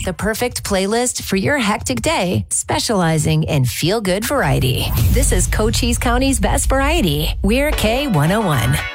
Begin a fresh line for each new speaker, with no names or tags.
the perfect playlist for your hectic day, specializing in feel-good variety. This is Cochise County's best variety. We're K101.